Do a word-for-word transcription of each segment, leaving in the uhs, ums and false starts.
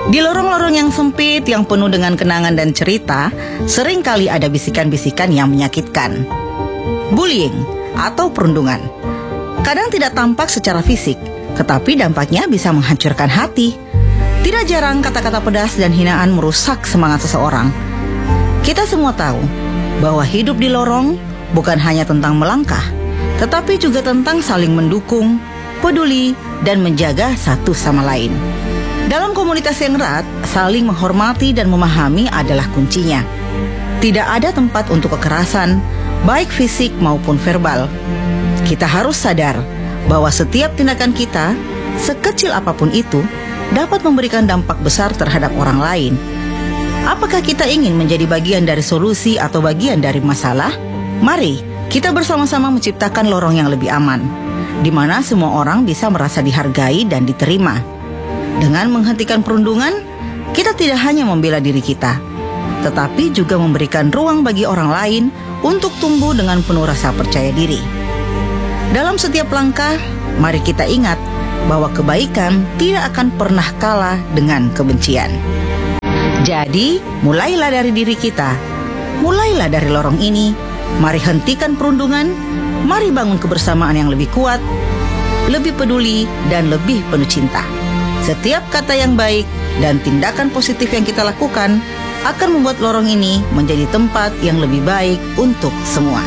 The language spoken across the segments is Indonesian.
Di lorong-lorong yang sempit, yang penuh dengan kenangan dan cerita, seringkali ada bisikan-bisikan yang menyakitkan. Bullying atau perundungan kadang tidak tampak secara fisik, tetapi dampaknya bisa menghancurkan hati. Tidak jarang kata-kata pedas dan hinaan merusak semangat seseorang. Kita semua tahu bahwa hidup di lorong bukan hanya tentang melangkah, tetapi juga tentang saling mendukung, peduli, dan menjaga satu sama lain. Dalam komunitas yang erat, saling menghormati dan memahami adalah kuncinya. Tidak ada tempat untuk kekerasan, baik fisik maupun verbal. Kita harus sadar bahwa setiap tindakan kita, sekecil apapun itu, dapat memberikan dampak besar terhadap orang lain. Apakah kita ingin menjadi bagian dari solusi atau bagian dari masalah? Mari kita bersama-sama menciptakan lorong yang lebih aman, di mana semua orang bisa merasa dihargai dan diterima. Dengan menghentikan perundungan, kita tidak hanya membela diri kita, tetapi juga memberikan ruang bagi orang lain untuk tumbuh dengan penuh rasa percaya diri. Dalam setiap langkah, mari kita ingat bahwa kebaikan tidak akan pernah kalah dengan kebencian. Jadi, mulailah dari diri kita. Mulailah dari lorong ini. Mari hentikan perundungan. Mari bangun kebersamaan yang lebih kuat, lebih peduli, dan lebih penuh cinta. Setiap kata yang baik dan tindakan positif yang kita lakukan akan membuat lorong ini menjadi tempat yang lebih baik untuk semua.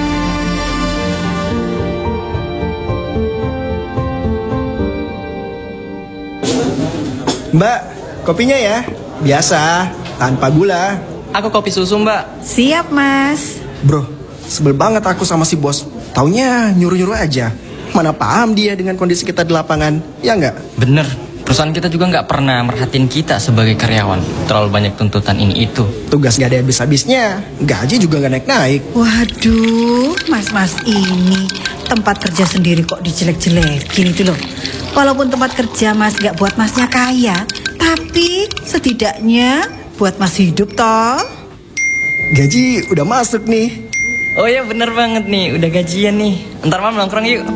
Mbak, kopinya ya? Biasa, tanpa gula. Aku kopi susu, Mbak. Siap, Mas. Bro, sebel banget aku sama si bos. Taunya nyuruh-nyuruh aja. Mana paham dia dengan kondisi kita di lapangan, ya nggak? Bener, perusahaan kita juga nggak pernah merhatiin kita sebagai karyawan. Terlalu banyak tuntutan ini itu. Tugas nggak ada habis-habisnya, gaji juga nggak naik-naik. Waduh, mas-mas ini tempat kerja sendiri kok dijelek-jelekin itu loh. Walaupun tempat kerja mas nggak buat masnya kaya, tapi setidaknya buat mas hidup toh. Gaji udah masuk nih. Oh ya bener banget nih, udah gajian nih. Ntar malam nongkrong yuk.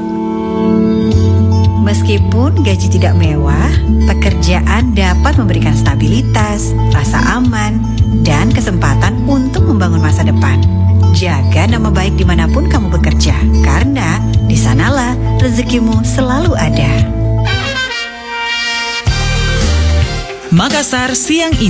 Meskipun gaji tidak mewah, pekerjaan dapat memberikan stabilitas, rasa aman, dan kesempatan untuk membangun masa depan. Jaga nama baik dimanapun kamu bekerja, karena di sanalah rezekimu selalu ada. Makassar siang ini.